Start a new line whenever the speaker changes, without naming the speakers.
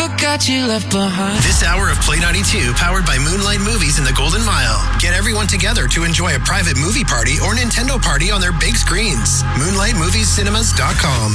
got you left behind.
This hour of Play 92, powered by Moonlight Movies in the Golden Mile. Get everyone together to enjoy a private movie party or Nintendo party on their big screens. MoonlightMoviesCinemas.com.